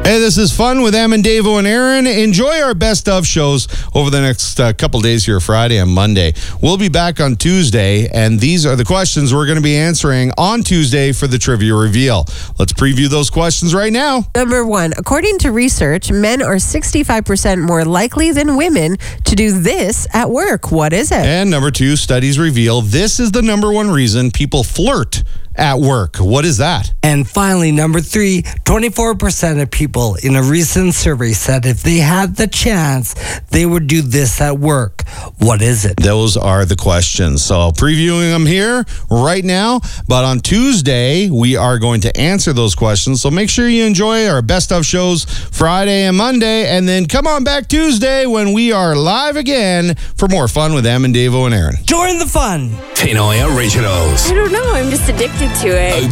Hey, this is Fun with Em and Davo and Aaron. Enjoy our best of shows over the next couple days here, Friday and Monday. We'll be back on Tuesday, and these are the questions we're going to be answering on Tuesday for the trivia reveal. Let's preview those questions right now. Number 1, according to research, men are 65% more likely than women to do this at work. What is it? And number 2, studies reveal this is the number 1 reason people flirt at work. What is that? And finally, number 3, 24% of people in a recent survey said if they had the chance, they would do this at work. What is it? Those are the questions. So previewing them here right now. But on Tuesday, we are going to answer those questions. So make sure you enjoy our best of shows Friday and Monday. And then come on back Tuesday when we are live again for more Fun with Em and Davo and Aaron. Join the fun. Pinoy Originals. I don't know. I'm just addicted to it.